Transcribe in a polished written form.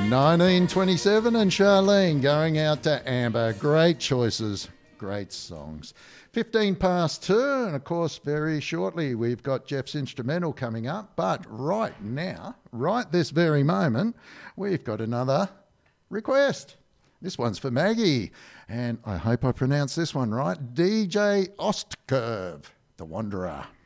1927 and Charlene going out to Amber. Great choices, great songs. 15 past 2, and of course very shortly we've got Jeff's instrumental coming up. But right now, right this very moment, we've got another request. This one's for Maggie, and I hope I pronounced this one right. DJ Ostkurv, The Wanderer.